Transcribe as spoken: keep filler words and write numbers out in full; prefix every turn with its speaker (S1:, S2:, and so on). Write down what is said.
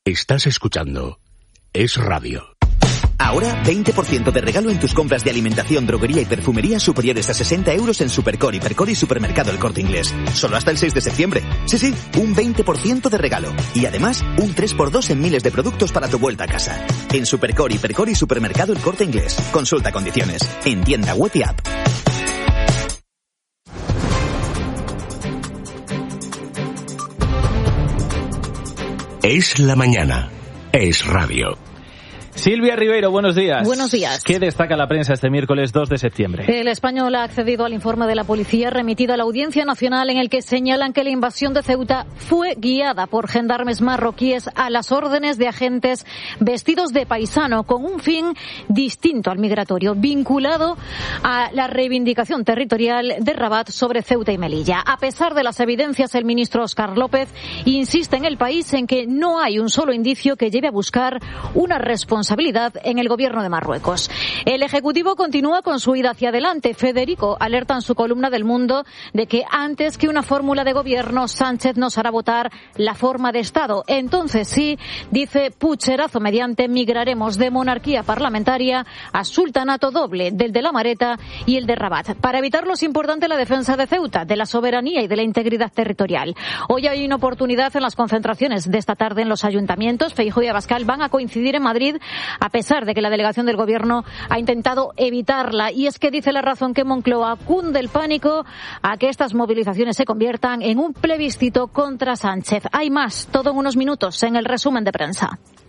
S1: Estás escuchando Es Radio.
S2: Ahora, veinte por ciento de regalo en tus compras de alimentación, droguería y perfumería superiores a sesenta euros en Supercore, Hipercore y Supermercado El Corte Inglés. Solo hasta el seis de septiembre. Sí, sí, un veinte por ciento de regalo. Y además, un tres por dos en miles de productos para tu vuelta a casa. En Supercore, Hipercore y Supermercado El Corte Inglés. Consulta condiciones. En tienda web y app.
S1: Es la mañana. Es Radio.
S3: Silvia Ribeiro, buenos días.
S4: Buenos días.
S3: ¿Qué destaca la prensa este miércoles dos de septiembre?
S4: El Español ha accedido al informe de la policía remitido a la Audiencia Nacional en el que señalan que la invasión de Ceuta fue guiada por gendarmes marroquíes a las órdenes de agentes vestidos de paisano con un fin distinto al migratorio, vinculado a la reivindicación territorial de Rabat sobre Ceuta y Melilla. A pesar de las evidencias, el ministro Óscar López insiste en el país en que no hay un solo indicio que lleve a buscar una responsabilidad en el gobierno de Marruecos. El Ejecutivo continúa con su ida hacia adelante. Federico alerta en su columna del Mundo de que antes que una fórmula de gobierno, Sánchez nos hará votar la forma de Estado. Entonces sí, dice, pucherazo mediante, migraremos de monarquía parlamentaria a sultanato doble, del de la Mareta y el de Rabat. Para evitarlo es importante la defensa de Ceuta, de la soberanía y de la integridad territorial. Hoy hay una oportunidad en las concentraciones de esta tarde en los ayuntamientos. Feijóo y Abascal van a coincidir en Madrid, a pesar de que la delegación del Gobierno ha intentado evitarla. Y es que dice La Razón que Moncloa cunde el pánico a que estas movilizaciones se conviertan en un plebiscito contra Sánchez. Hay más, todo en unos minutos, en el resumen de prensa.